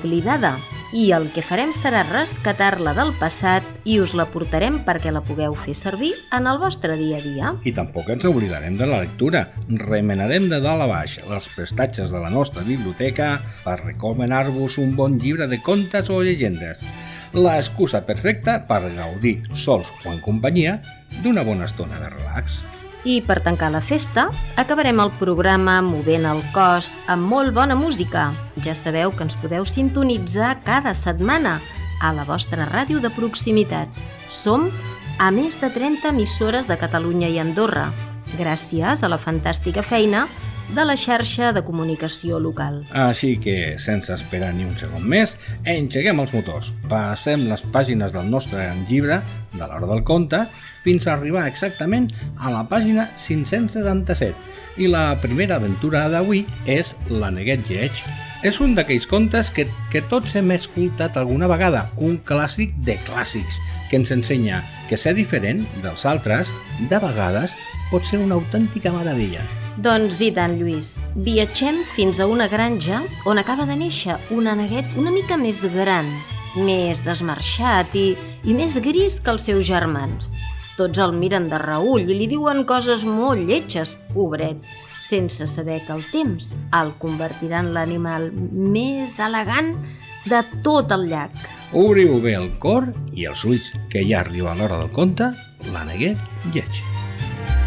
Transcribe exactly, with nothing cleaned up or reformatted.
oblidada i el que farem serà rescatar-la del passat i us la portarem perquè la pugueu fer servir en el vostre dia a dia. I tampoc ens oblidarem de la lectura. Remenarem de dalt a baix els prestatges de la nostra biblioteca per recomanar-vos un bon llibre de contes o llegendes. L'excusa perfecta per gaudir, sols o en companyia, d'una bona estona de relax. I per tancar la festa, acabarem el programa movent el cos amb molt bona música. Ja sabeu que ens podeu sintonitzar cada setmana a la vostra ràdio de proximitat. Som a més de trenta emissores de Catalunya i Andorra, gràcies a la fantàstica feina de la xarxa de comunicació local. Així que, sense esperar ni un segon més, engeguem els motors, passem les pàgines del nostre gran llibre, de l'Hora del Conte, fins a arribar exactament a la pàgina cinc-cents setanta-set. I la primera aventura d'avui és l'Aneguet Lleig. És un d'aquells contes que, que tots hem escoltat alguna vegada, un clàssic de clàssics, que ens ensenya que ser diferent dels altres, de vegades, pot ser una autèntica meravella. Doncs i tant, Lluís. Viatgem fins a una granja on acaba de néixer un aneguet una mica més gran, més desmarxat i, i més gris que els seus germans. Tots el miren de reüll i li diuen coses molt lletges, pobret, sense saber que el temps el convertirà en l'animal més elegant de tot el llac. Obriu bé el cor i els ulls, que ja arriba l'hora del conte, l'Aneguet Lleig.